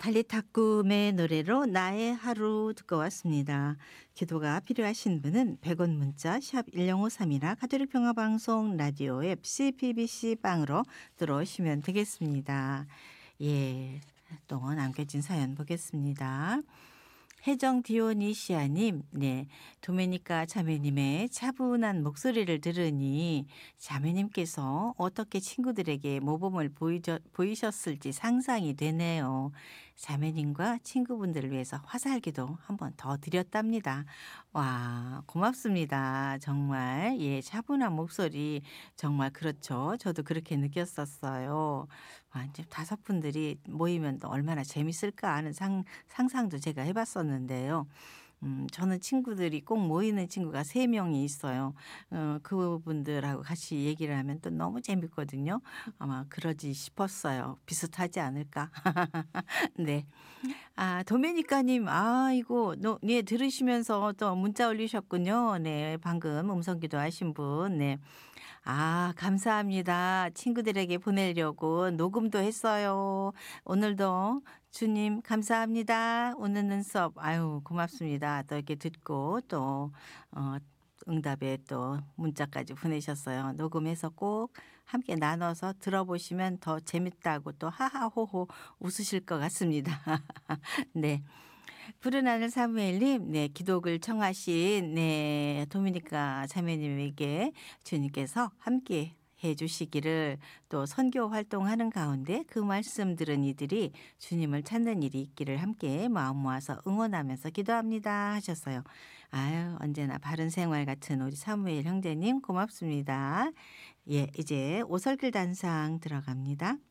찰리 탁꿈의 노래로 나의 하루 듣고 왔습니다. 기도가 필요하신 분은 100원 문자 샵 1053이나 가톨릭 평화방송 라디오 앱 CBBC 빵으로 들어오시면 되겠습니다. 예, 또 남겨진 사연 보겠습니다. 혜정 디오니시아님, 네, 도메니카 자매님의 차분한 목소리를 들으니 자매님께서 어떻게 친구들에게 모범을 보이셨을지 상상이 되네요. 자매님과 친구분들을 위해서 화살기도 한번 더 드렸답니다. 와, 고맙습니다. 정말, 예, 차분한 목소리 정말 그렇죠. 저도 그렇게 느꼈었어요. 와, 이제 5분들이 모이면 또 얼마나 재밌을까 하는 상상도 제가 해봤었는데요. 저는 친구들이 꼭 모이는 친구가 3명이 있어요. 그분들하고 같이 얘기를 하면 또 너무 재밌거든요. 아마 그러지 싶었어요. 비슷하지 않을까? 네. 아, 도메니카님, 아이고, 네, 들으시면서 또 문자 올리셨군요. 네, 방금 음성기도 하신 분. 네. 아, 감사합니다. 친구들에게 보내려고 녹음도 했어요. 오늘도 주님 감사합니다. 오늘 눈썹 아유 고맙습니다. 또 이렇게 듣고 또 응답에 또 문자까지 보내셨어요. 녹음해서 꼭 함께 나눠서 들어보시면 더 재밌다고 또 하하호호 웃으실 것 같습니다. 네. 푸른 하늘 사무엘님, 네, 기독을 청하신, 네, 도미니카 자매님에게 주님께서 함께 해 주시기를 또 선교 활동하는 가운데 그 말씀 들은 이들이 주님을 찾는 일이 있기를 함께 마음 모아서 응원하면서 기도합니다 하셨어요. 아유, 언제나 바른 생활 같은 우리 사무엘 형제님 고맙습니다. 예, 이제 오설길 단상 들어갑니다.